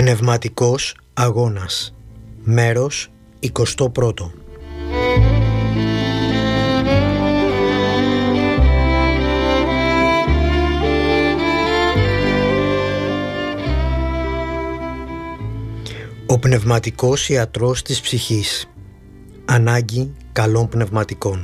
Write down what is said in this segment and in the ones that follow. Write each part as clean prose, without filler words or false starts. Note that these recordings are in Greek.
Πνευματικός αγώνας. Μέρος 21. Ο πνευματικός ιατρός της ψυχής. Ανάγκη καλών πνευματικών.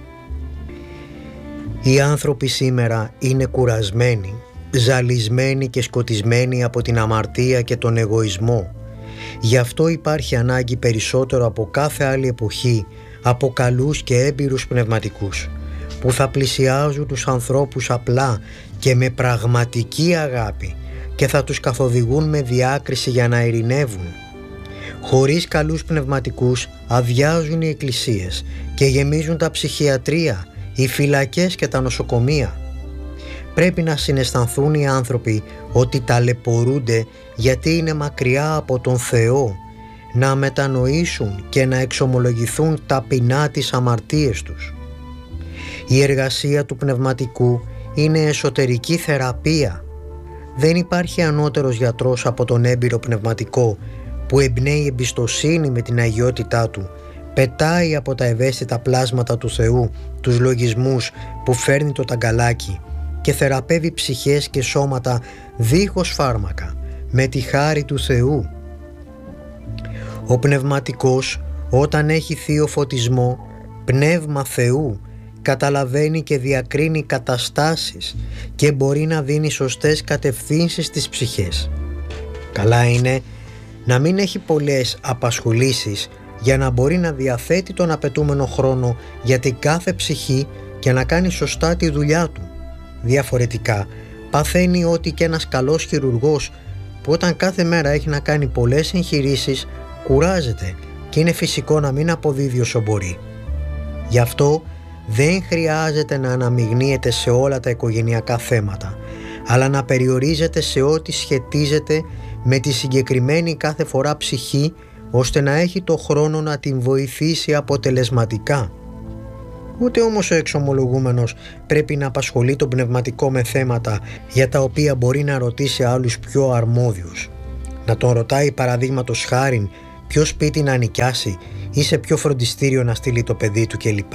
Οι άνθρωποι σήμερα είναι κουρασμένοι, ζαλισμένοι και σκοτισμένοι από την αμαρτία και τον εγωισμό. Γι' αυτό υπάρχει ανάγκη περισσότερο από κάθε άλλη εποχή από καλούς και έμπειρους πνευματικούς που θα πλησιάζουν τους ανθρώπους απλά και με πραγματική αγάπη και θα τους καθοδηγούν με διάκριση για να ειρηνεύουν. Χωρίς καλούς πνευματικούς αδειάζουν οι εκκλησίες και γεμίζουν τα ψυχιατρία, οι φυλακές και τα νοσοκομεία. Πρέπει να συναισθανθούν οι άνθρωποι ότι ταλαιπωρούνται γιατί είναι μακριά από τον Θεό, να μετανοήσουν και να εξομολογηθούν ταπεινά τις αμαρτίες τους. Η εργασία του πνευματικού είναι εσωτερική θεραπεία. Δεν υπάρχει ανώτερος γιατρός από τον έμπειρο πνευματικό που εμπνέει εμπιστοσύνη με την αγιότητά του, πετάει από τα ευαίσθητα πλάσματα του Θεού τους λογισμούς που φέρνει το ταγκαλάκι και θεραπεύει ψυχές και σώματα δίχως φάρμακα, με τη χάρη του Θεού. Ο πνευματικός, όταν έχει θείο φωτισμό, πνεύμα Θεού, καταλαβαίνει και διακρίνει καταστάσεις και μπορεί να δίνει σωστές κατευθύνσεις στις ψυχές. Καλά είναι να μην έχει πολλές απασχολήσεις για να μπορεί να διαθέτει τον απαιτούμενο χρόνο για την κάθε ψυχή και να κάνει σωστά τη δουλειά του. Διαφορετικά παθαίνει ότι και ένας καλός χειρουργός που όταν κάθε μέρα έχει να κάνει πολλές εγχειρήσεις κουράζεται και είναι φυσικό να μην αποδίδει όσο μπορεί. Γι' αυτό δεν χρειάζεται να αναμειγνύεται σε όλα τα οικογενειακά θέματα, αλλά να περιορίζεται σε ό,τι σχετίζεται με τη συγκεκριμένη κάθε φορά ψυχή, ώστε να έχει το χρόνο να την βοηθήσει αποτελεσματικά. Ούτε όμως ο εξομολογούμενος πρέπει να απασχολεί τον πνευματικό με θέματα για τα οποία μπορεί να ρωτήσει άλλους πιο αρμόδιους. Να τον ρωτάει παραδείγματος χάριν ποιο σπίτι να νοικιάσει ή σε ποιο φροντιστήριο να στείλει το παιδί του κλπ.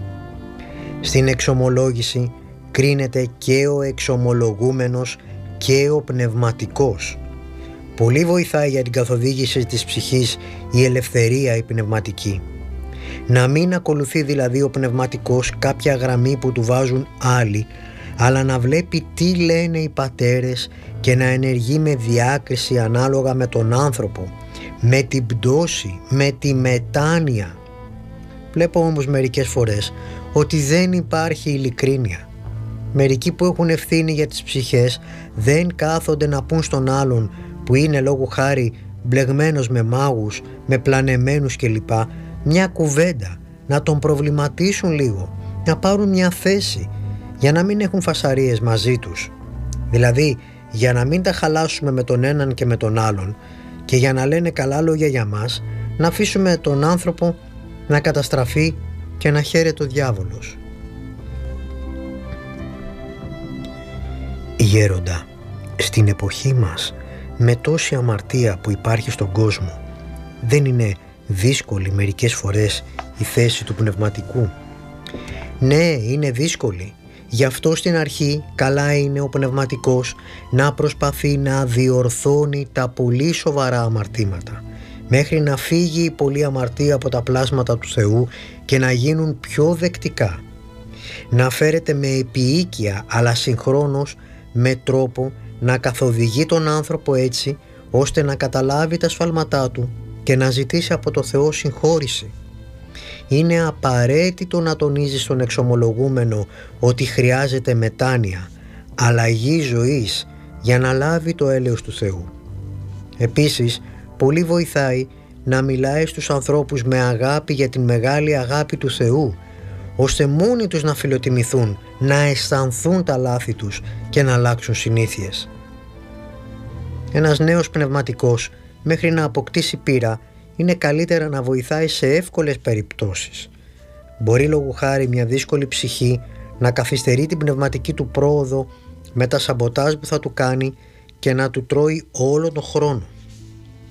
Στην εξομολόγηση κρίνεται και ο εξομολογούμενος και ο πνευματικός. Πολύ βοηθάει για την καθοδήγηση της ψυχής η ελευθερία η πνευματική. Να μην ακολουθεί δηλαδή ο πνευματικός κάποια γραμμή που του βάζουν άλλοι, αλλά να βλέπει τι λένε οι πατέρες και να ενεργεί με διάκριση ανάλογα με τον άνθρωπο, με την πτώση, με τη μετάνοια. Βλέπω όμως μερικές φορές ότι δεν υπάρχει ειλικρίνεια. Μερικοί που έχουν ευθύνη για τις ψυχές δεν κάθονται να πούν στον άλλον που είναι λόγου χάρη μπλεγμένος με μάγους, με πλανεμένους κλπ, μια κουβέντα, να τον προβληματίσουν λίγο, να πάρουν μια θέση για να μην έχουν φασαρίες μαζί τους. Δηλαδή για να μην τα χαλάσουμε με τον έναν και με τον άλλον και για να λένε καλά λόγια για μας, να αφήσουμε τον άνθρωπο να καταστραφεί και να χαίρεται ο διάβολος. Γέροντα, στην εποχή μας, με τόση αμαρτία που υπάρχει στον κόσμο, δεν είναι δύσκολη μερικές φορές η θέση του πνευματικού? Ναι, είναι δύσκολη. Γι' αυτό στην αρχή καλά είναι ο πνευματικός να προσπαθεί να διορθώνει τα πολύ σοβαρά αμαρτήματα, μέχρι να φύγει η πολλή αμαρτία από τα πλάσματα του Θεού και να γίνουν πιο δεκτικά. Να φέρεται με επιοίκεια, αλλά συγχρόνως με τρόπο να καθοδηγεί τον άνθρωπο έτσι ώστε να καταλάβει τα σφάλματά του και να ζητήσει από το Θεό συγχώρηση. Είναι απαραίτητο να τονίζει στον εξομολογούμενο ότι χρειάζεται μετάνοια, αλλαγή ζωής για να λάβει το έλεος του Θεού. Επίσης, πολύ βοηθάει να μιλάει στους ανθρώπους με αγάπη για την μεγάλη αγάπη του Θεού, ώστε μόνοι τους να φιλοτιμηθούν, να αισθανθούν τα λάθη τους και να αλλάξουν συνήθειες. Ένας νέος πνευματικός, μέχρι να αποκτήσει πείρα, είναι καλύτερα να βοηθάει σε εύκολες περιπτώσεις. Μπορεί λόγου χάρη μια δύσκολη ψυχή να καθυστερεί την πνευματική του πρόοδο με τα σαμποτάζ που θα του κάνει και να του τρώει όλο τον χρόνο.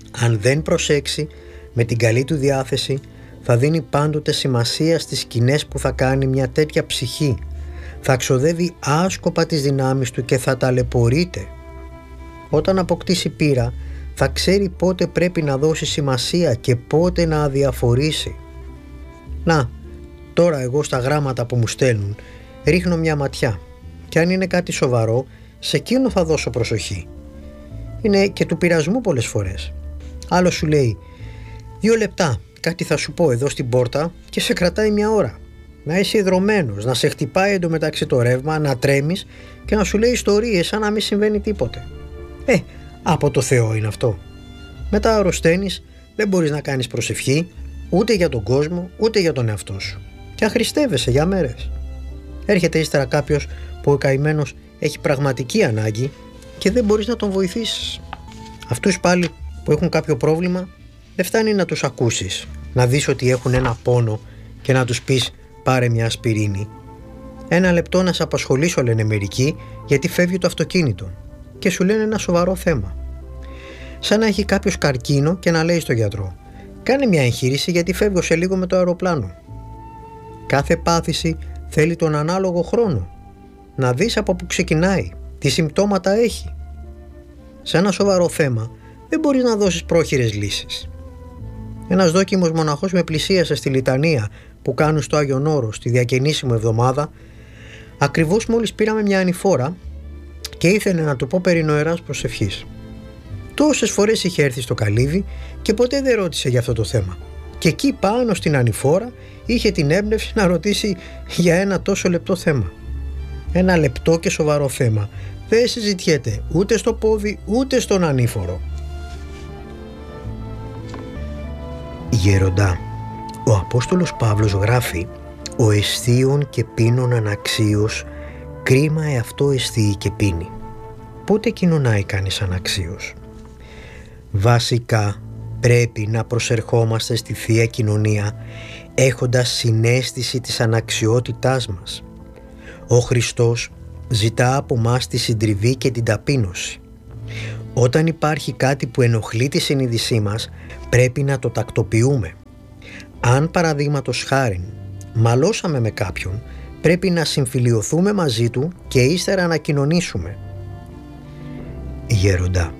Αν δεν προσέξει με την καλή του διάθεση, θα δίνει πάντοτε σημασία στις σκηνές που θα κάνει μια τέτοια ψυχή. Θα ξοδεύει άσκοπα τις δυνάμεις του και θα ταλαιπωρείται. Όταν αποκτήσει πείρα, θα ξέρει πότε πρέπει να δώσει σημασία και πότε να αδιαφορήσει. Να, τώρα εγώ στα γράμματα που μου στέλνουν ρίχνω μια ματιά και αν είναι κάτι σοβαρό, σε εκείνο θα δώσω προσοχή. Είναι και του πειρασμού πολλές φορές. Άλλος σου λέει 2 λεπτά, κάτι θα σου πω εδώ στην πόρτα και σε κρατάει 1 ώρα. Να είσαι ιδρωμένος, να σε χτυπάει εντωμεταξύ το ρεύμα, να τρέμεις και να σου λέει ιστορίες σαν να μην συμβαίνει τίποτε. Από το Θεό είναι αυτό. Μετά αρρωσταίνεις, δεν μπορείς να κάνεις προσευχή ούτε για τον κόσμο ούτε για τον εαυτό σου και αχρηστεύεσαι για μέρες. Έρχεται ύστερα κάποιος που ο καημένος έχει πραγματική ανάγκη και δεν μπορείς να τον βοηθήσεις. Αυτούς πάλι που έχουν κάποιο πρόβλημα δεν φτάνει να τους ακούσεις, να δεις ότι έχουν ένα πόνο και να τους πεις πάρε μια ασπιρίνη. 1 λεπτό να σε απασχολήσω, λένε μερικοί, γιατί φεύγει το αυτοκίνητο και σου λένε ένα σοβαρό θέμα. Σαν να έχει κάποιος καρκίνο και να λέει στο γιατρό κάνε μια εγχείρηση γιατί φεύγω σε λίγο με το αεροπλάνο. Κάθε πάθηση θέλει τον ανάλογο χρόνο. Να δεις από που ξεκινάει, τι συμπτώματα έχει. Σε ένα σοβαρό θέμα δεν μπορείς να δώσεις πρόχειρες λύσεις. Ένας δόκιμος μοναχός με πλησίασε στη λιτανία που κάνουν στο Άγιον Όρος τη διακαινήσιμο εβδομάδα, ακριβώς μόλις πήραμε μια ανηφόρα και ήθελε να του πω περί νοεράς προσευχής. Τόσες φορές είχε έρθει στο καλύβι και ποτέ δεν ρώτησε για αυτό το θέμα. Και εκεί πάνω στην ανηφόρα είχε την έμπνευση να ρωτήσει για ένα τόσο λεπτό θέμα. Ένα λεπτό και σοβαρό θέμα δεν συζητιέται ούτε στο πόδι ούτε στον ανήφορο. Γέροντα, ο Απόστολος Παύλος γράφει «Ο εστίον και πίνων αναξίως, κρίμα εαυτό εστίει και πίνει». Πότε κοινωνάει κανείς αναξίως? Βασικά πρέπει να προσερχόμαστε στη Θεία Κοινωνία έχοντας συναίσθηση της αναξιότητάς μας. Ο Χριστός ζητά από μας τη συντριβή και την ταπείνωση. Όταν υπάρχει κάτι που ενοχλεί τη συνείδησή μας, πρέπει να το τακτοποιούμε. Αν παραδείγματος χάριν μαλώσαμε με κάποιον, πρέπει να συμφιλιωθούμε μαζί του και ύστερα να κοινωνήσουμε. Γέροντα,